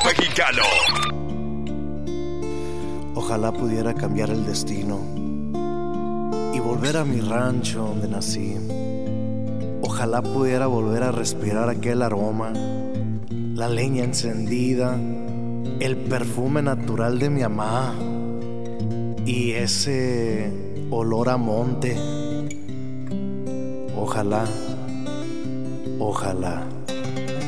mexicano. Ojalá pudiera cambiar el destino y volver a mi rancho donde nací. Ojalá pudiera volver a respirar aquel aroma, la leña encendida, el perfume natural de mi mamá y ese olor a monte. Ojalá, ojalá.